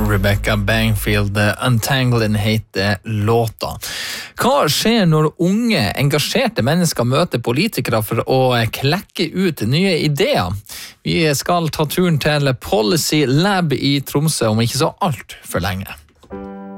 Rebecca Bangfield, Untangling heter låta. Hva skjer når unge, engasjerte mennesker møter politikere for å klekke ut nye ideer? Vi skal ta turen til Policy Lab i Tromsø om ikke så alt for lenge.